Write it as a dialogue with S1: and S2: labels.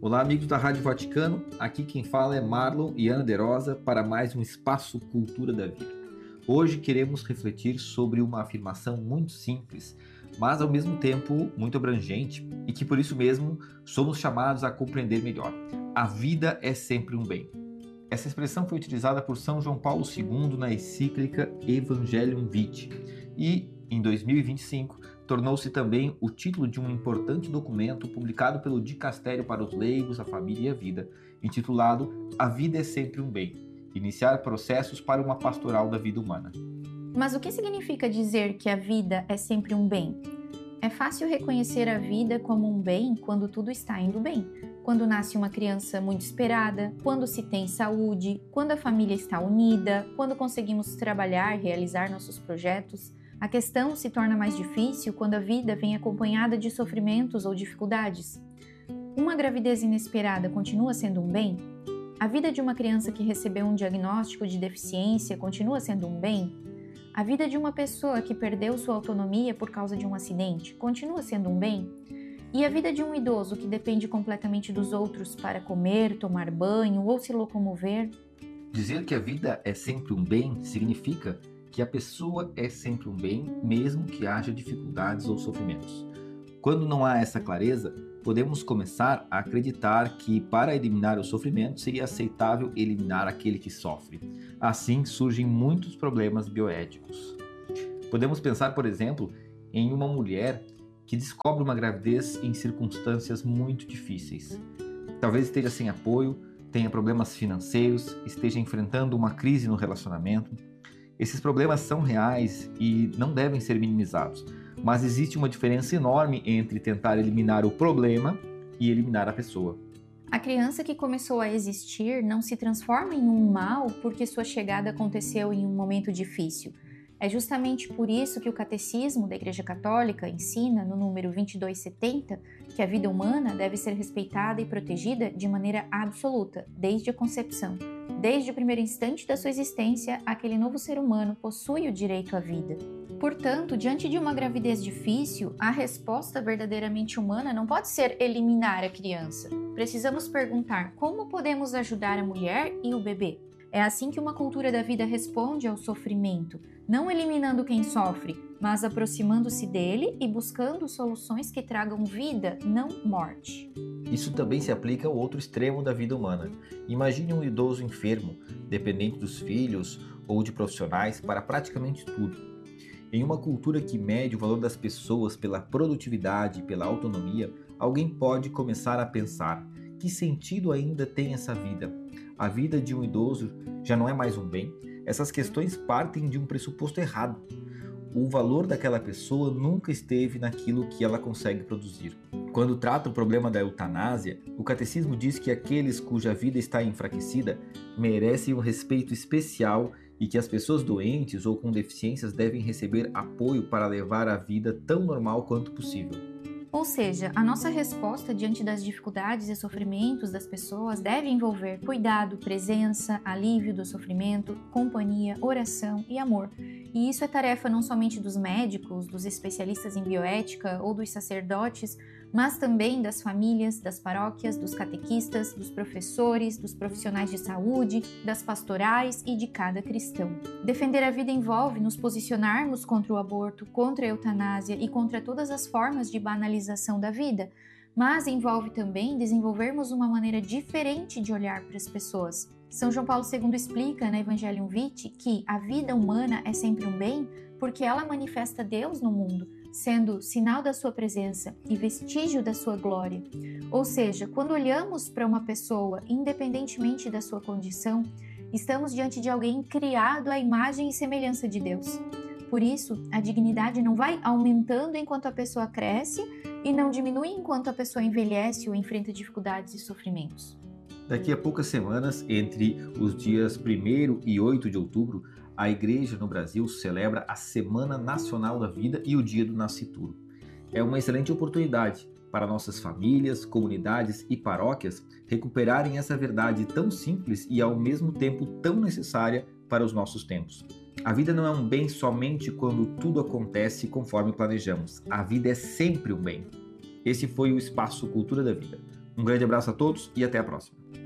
S1: Olá, amigos da Rádio Vaticano. Aqui quem fala é Marlon e Ana De Rosa para mais um Espaço Cultura da Vida. Hoje queremos refletir sobre uma afirmação muito simples, mas ao mesmo tempo muito abrangente e que por isso mesmo somos chamados a compreender melhor. A vida é sempre um bem. Essa expressão foi utilizada por São João Paulo II na encíclica Evangelium Vitae e, em 2025, tornou-se também o título de um importante documento publicado pelo Dicastério para os Leigos, a Família e a Vida, intitulado A Vida é Sempre um Bem, iniciar processos para uma pastoral da vida humana.
S2: Mas o que significa dizer que a vida é sempre um bem? É fácil reconhecer a vida como um bem quando tudo está indo bem. Quando nasce uma criança muito esperada, quando se tem saúde, quando a família está unida, quando conseguimos trabalhar, realizar nossos projetos. A questão se torna mais difícil quando a vida vem acompanhada de sofrimentos ou dificuldades. Uma gravidez inesperada continua sendo um bem? A vida de uma criança que recebeu um diagnóstico de deficiência continua sendo um bem? A vida de uma pessoa que perdeu sua autonomia por causa de um acidente continua sendo um bem? E a vida de um idoso que depende completamente dos outros para comer, tomar banho ou se locomover?
S1: Dizer que a vida é sempre um bem significa que a pessoa é sempre um bem, mesmo que haja dificuldades ou sofrimentos. Quando não há essa clareza, podemos começar a acreditar que para eliminar o sofrimento seria aceitável eliminar aquele que sofre. Assim surgem muitos problemas bioéticos. Podemos pensar, por exemplo, em uma mulher que descobre uma gravidez em circunstâncias muito difíceis. Talvez esteja sem apoio, tenha problemas financeiros, esteja enfrentando uma crise no relacionamento. Esses problemas são reais e não devem ser minimizados, mas existe uma diferença enorme entre tentar eliminar o problema e eliminar a pessoa.
S2: A criança que começou a existir não se transforma em um mal porque sua chegada aconteceu em um momento difícil. É justamente por isso que o Catecismo da Igreja Católica ensina, no número 2270, que a vida humana deve ser respeitada e protegida de maneira absoluta, desde a concepção. Desde o primeiro instante da sua existência, aquele novo ser humano possui o direito à vida. Portanto, diante de uma gravidez difícil, a resposta verdadeiramente humana não pode ser eliminar a criança. Precisamos perguntar como podemos ajudar a mulher e o bebê. É assim que uma cultura da vida responde ao sofrimento, não eliminando quem sofre, mas aproximando-se dele e buscando soluções que tragam vida, não morte.
S1: Isso também se aplica ao outro extremo da vida humana. Imagine um idoso enfermo, dependente dos filhos ou de profissionais para praticamente tudo. Em uma cultura que mede o valor das pessoas pela produtividade e pela autonomia, alguém pode começar a pensar: que sentido ainda tem essa vida? A vida de um idoso já não é mais um bem? Essas questões partem de um pressuposto errado. O valor daquela pessoa nunca esteve naquilo que ela consegue produzir. Quando trata o problema da eutanásia, o catecismo diz que aqueles cuja vida está enfraquecida merecem um respeito especial e que as pessoas doentes ou com deficiências devem receber apoio para levar a vida tão normal quanto possível.
S2: Ou seja, a nossa resposta diante das dificuldades e sofrimentos das pessoas deve envolver cuidado, presença, alívio do sofrimento, companhia, oração e amor. E isso é tarefa não somente dos médicos, dos especialistas em bioética ou dos sacerdotes, mas também das famílias, das paróquias, dos catequistas, dos professores, dos profissionais de saúde, das pastorais e de cada cristão. Defender a vida envolve nos posicionarmos contra o aborto, contra a eutanásia e contra todas as formas de banalização da vida, mas envolve também desenvolvermos uma maneira diferente de olhar para as pessoas. São João Paulo II explica na Evangelium Vitae que a vida humana é sempre um bem porque ela manifesta Deus no mundo, sendo sinal da sua presença e vestígio da sua glória. Ou seja, quando olhamos para uma pessoa, independentemente da sua condição, estamos diante de alguém criado à imagem e semelhança de Deus. Por isso, a dignidade não vai aumentando enquanto a pessoa cresce e não diminui enquanto a pessoa envelhece ou enfrenta dificuldades e sofrimentos.
S1: Daqui a poucas semanas, entre os dias 1º e 8 de outubro, a Igreja no Brasil celebra a Semana Nacional da Vida e o Dia do Nascituro. É uma excelente oportunidade para nossas famílias, comunidades e paróquias recuperarem essa verdade tão simples e ao mesmo tempo tão necessária para os nossos tempos. A vida não é um bem somente quando tudo acontece conforme planejamos. A vida é sempre um bem. Esse foi o Espaço Cultura da Vida. Um grande abraço a todos e até a próxima.